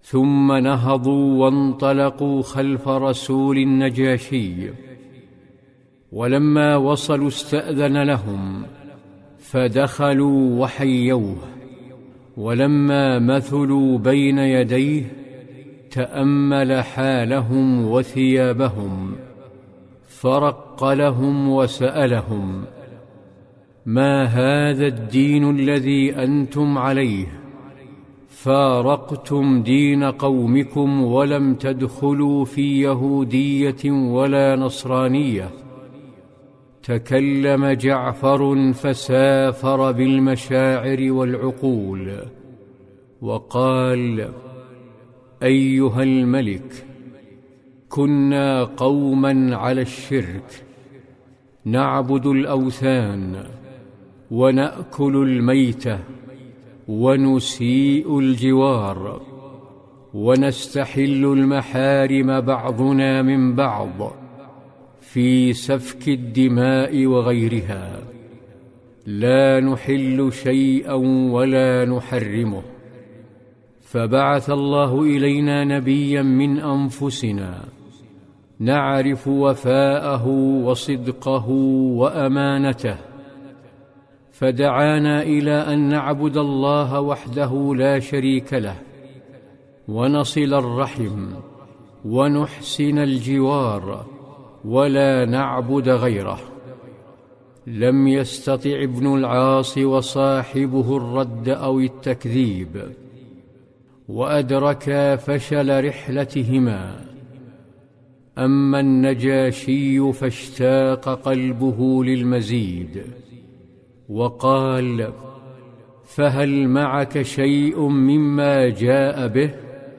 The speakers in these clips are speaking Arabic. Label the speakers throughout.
Speaker 1: ثم نهضوا وانطلقوا خلف رسول النجاشي، ولما وصلوا استأذن لهم فدخلوا وحيوه، ولما مثلوا بين يديه تأمل حالهم وثيابهم، فرق لهم وسألهم: ما هذا الدين الذي أنتم عليه؟ فارقتم دين قومكم ولم تدخلوا في يهودية ولا نصرانية. تكلم جعفر فسافر بالمشاعر والعقول وقال: أيها الملك، كنا قوما على الشرك، نعبد الأوثان ونأكل الميتة ونسيء الجوار ونستحل المحارم بعضنا من بعض في سفك الدماء وغيرها، لا نحل شيئا ولا نحرمه. فبعث الله إلينا نبيا من أنفسنا نعرف وفاءه وصدقه وأمانته، فدعانا إلى أن نعبد الله وحده لا شريك له، ونصل الرحم ونحسن الجوار، ولا نعبد غيره. لم يستطع ابن العاص وصاحبه الرد أو التكذيب، وأدركا فشل رحلتهما. أما النجاشي فاشتاق قلبه للمزيد وقال: فهل معك شيء مما جاء به؟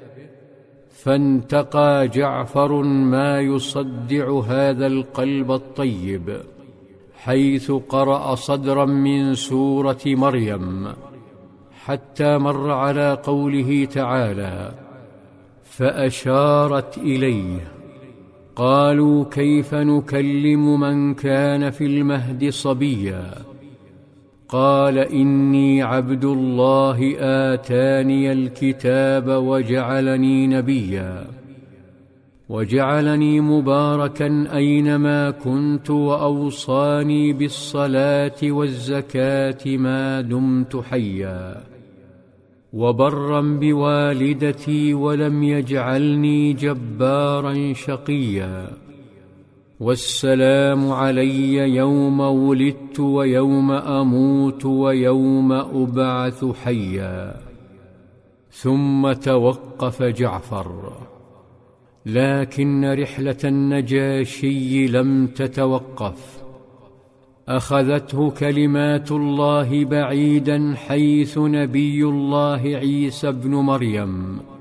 Speaker 1: فانتقى جعفر ما يصدع هذا القلب الطيب، حيث قرأ صدرا من سورة مريم حتى مر على قوله تعالى: فأشارت إليه. قالوا: كيف نكلم من كان في المهد صبيا؟ قال: إني عبد الله آتاني الكتاب وجعلني نبيا، وجعلني مباركا أينما كنت، وأوصاني بالصلاة والزكاة ما دمت حيا، وبرا بوالدتي، ولم يجعلني جبارا شقيا، والسلام علي يوم ولدت ويوم أموت ويوم أبعث حيا. ثم توقف جعفر، لكن رحلة النجاشي لم تتوقف. أخذته كلمات الله بعيدا، حيث نبي الله عيسى ابن مريم